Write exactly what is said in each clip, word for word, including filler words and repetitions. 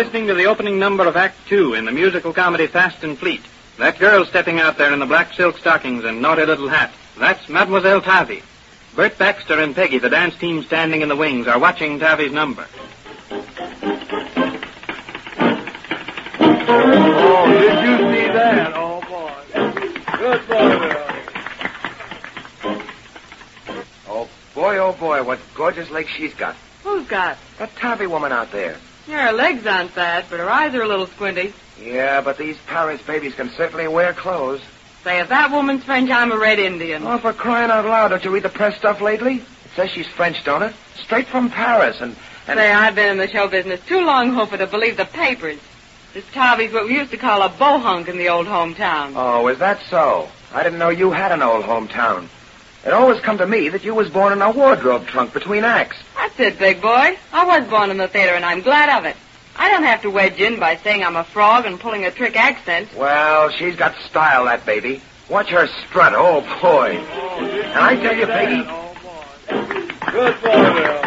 listening to the opening number of Act Two in the musical comedy Fast and Fleet. That girl stepping out there in the black silk stockings and naughty little hat, that's Mademoiselle Tavi. Bert Baxter and Peggy, the dance team standing in the wings, are watching Tavi's number. Oh, did you see that? Oh, boy. Good boy, Bill. Oh, boy, oh, boy, what gorgeous legs she's got. Who's got? That Tavi woman out there. Yeah, her legs aren't fat, but her eyes are a little squinty. Yeah, but these Paris babies can certainly wear clothes. Say, if that woman's French, I'm a Red Indian. Oh, for crying out loud, don't you read the press stuff lately? It says she's French, don't it? Straight from Paris, and... and... Say, I've been in the show business too long, Hoofer, to believe the papers. This Tavi's what we used to call a bohunk in the old hometown. Oh, is that so? I didn't know you had an old hometown. It always come to me that you was born in a wardrobe trunk between acts. That's it, big boy. I was born in the theater, and I'm glad of it. I don't have to wedge in by saying I'm a frog and pulling a trick accent. Well, she's got style, that baby. Watch her strut. Oh, boy. Oh, and I tell you, Peggy... Oh, boy. Good boy, Bill.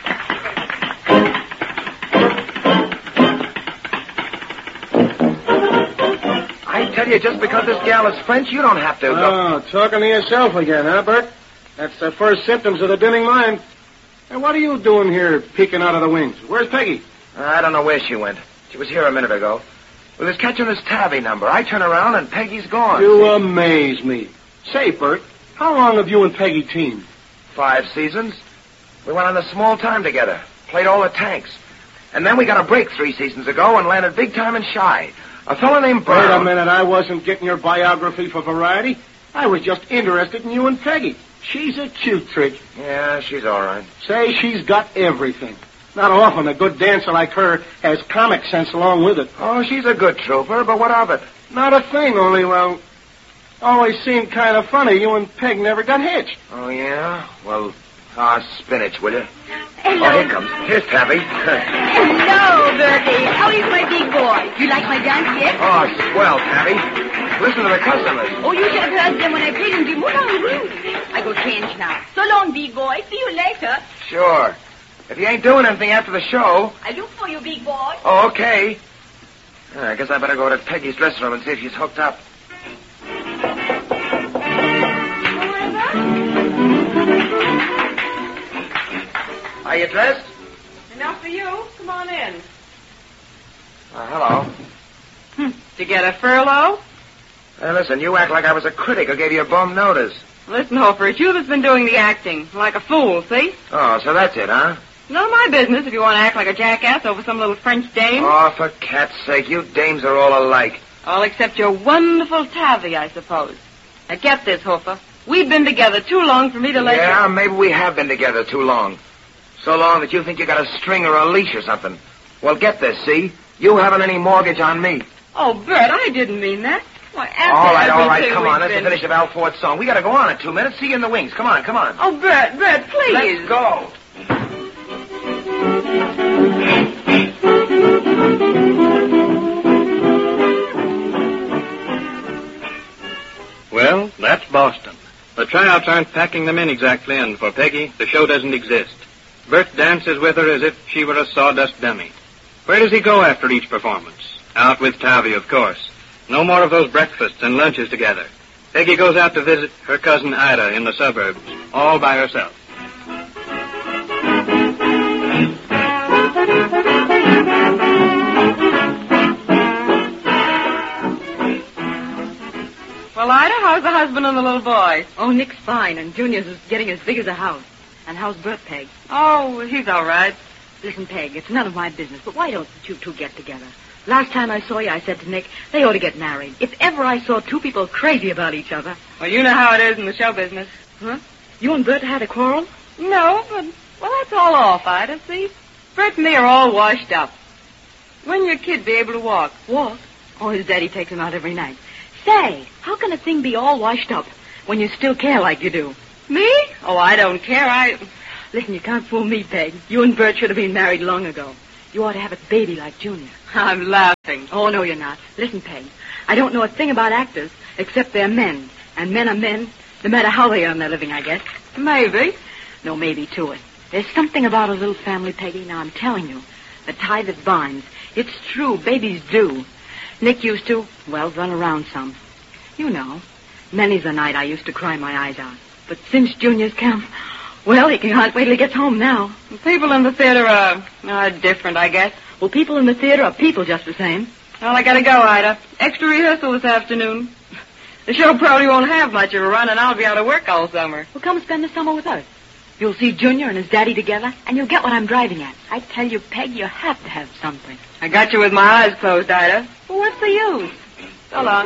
I tell you, just because this gal is French, you don't have to... Oh, talking to yourself again, huh, Bert? That's the first symptoms of the dimming mind. And what are you doing here, peeking out of the wings? Where's Peggy? I don't know where she went. She was here a minute ago. We was catching this Tavi number. I turn around and Peggy's gone. You amaze me. Say, Bert, how long have you and Peggy teamed? Five seasons. We went on a small time together. Played all the tanks. And then we got a break three seasons ago and landed big time in Shy. A fellow named Brown. Wait a minute. I wasn't getting your biography for variety. I was just interested in you and Peggy. She's a cute trick. Yeah, she's all right. Say, she's got everything. Not often a good dancer like her has comic sense along with it. Oh, she's a good trooper, but what of it? Not a thing, only, well, always seemed kind of funny. You and Peg never got hitched. Oh, yeah? Well, ah, spinach, will you? Hello. Oh, here comes. Here's Tavi. Hello, Bertie. How is my big boy? You like my dance yet? Oh, swell, Tavi. Listen to the customers. Oh, you should have heard them when I played in the Moulin Rouge. I go change now. So long, big boy. See you later. Sure. If you ain't doing anything after the show... I look for you, big boy. Oh, okay. I guess I better go to Peggy's dressing room and see if she's hooked up. Are you dressed? Enough for you. Come on in. Uh, hello. Hmm. Did you get a furlough? Hey, listen, you act like I was a critic who gave you a bum notice. Listen, Hofer, it's you that's been doing the acting. Like a fool, see? Oh, so that's it, huh? None of my business if you want to act like a jackass over some little French dame. Oh, for cat's sake, you dames are all alike. All except your wonderful Tavi, I suppose. Now get this, Hofer. We've been together too long for me to let Yeah, you... maybe we have been together too long. So long that you think you got a string or a leash or something. Well, get this, see? You haven't any mortgage on me. Oh, Bert, I didn't mean that. Why, after All right, all right, everything come on. we've Let's been... finish the Val Ford song. We got to go on in two minutes. See you in the wings. Come on, come on. Oh, Bert, Bert, please. Let's go. Well, that's Boston. The tryouts aren't packing them in exactly, and for Peggy, the show doesn't exist. Bert dances with her as if she were a sawdust dummy. Where does he go after each performance? Out with Tavi, of course. No more of those breakfasts and lunches together. Peggy goes out to visit her cousin Ida in the suburbs, all by herself. Well, Ida, how's the husband and the little boy? Oh, Nick's fine, and Junior's is getting as big as a house. And how's Bert, Peg? Oh, he's all right. Listen, Peg, it's none of my business, but why don't you two get together? Last time I saw you, I said to Nick, they ought to get married. If ever I saw two people crazy about each other. Well, you know how it is in the show business. Huh? You and Bert had a quarrel? No, but, well, that's all off, Ida, see? Bert and me are all washed up. When your kid be able to walk? Walk? Oh, his daddy takes him out every night. Say, how can a thing be all washed up when you still care like you do? Me? Oh, I don't care. I... Listen, you can't fool me, Peg. You and Bert should have been married long ago. You ought to have a baby like Junior. I'm laughing. Oh, no, you're not. Listen, Peg, I don't know a thing about actors except they're men. And men are men, no matter how they earn their living, I guess. Maybe. No maybe to it. There's something about a little family, Peggy. Now, I'm telling you, The tie that binds. It's true. Babies do. Nick used to, well, run around some. You know. Many's the night I used to cry my eyes out. But since Junior's come, well, he can't wait till he gets home now. People in the theater are, are different, I guess. Well, people in the theater are people just the same. Well, I gotta go, Ida. Extra rehearsal this afternoon. The show probably won't have much of a run, and I'll be out of work all summer. Well, come spend the summer with us. You'll see Junior and his daddy together, and you'll get what I'm driving at. I tell you, Peg, you have to have something. I got you with my eyes closed, Ida. Well, what's the use? So long.